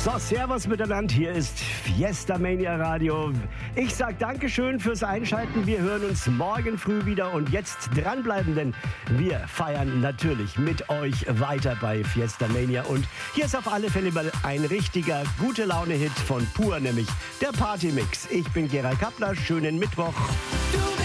So, servus miteinander, hier ist Fiesta Mania Radio. Ich sag Dankeschön fürs Einschalten, wir hören uns morgen früh wieder und jetzt dranbleiben, denn wir feiern natürlich mit euch weiter bei Fiesta Mania und hier ist auf alle Fälle mal ein richtiger Gute-Laune-Hit von Pur, nämlich der Party-Mix. Ich bin Gerald Kappler, schönen Mittwoch.